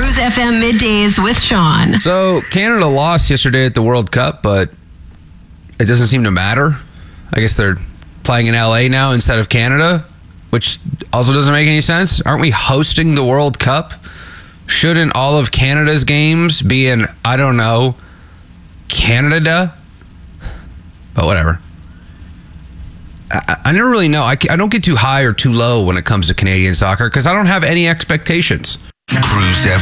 Cruise FM Middays with Sean. So, Canada lost yesterday at the World Cup, but it doesn't seem to matter. I guess they're playing in LA now instead of Canada, which also doesn't make any sense. Aren't we hosting the World Cup? Shouldn't all of Canada's games be in, I don't know, Canada? But whatever. I never really know. I don't get too high or too low when it comes to Canadian soccer because I don't have any expectations. Cruise FM.